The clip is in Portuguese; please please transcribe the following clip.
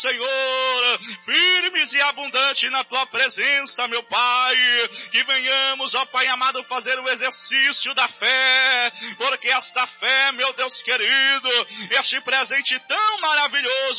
Senhor, firmes e abundantes na tua presença, meu Pai, que venhamos, ó Pai amado, fazer o exercício da fé, porque esta fé, meu Deus querido, este presente tão maravilhoso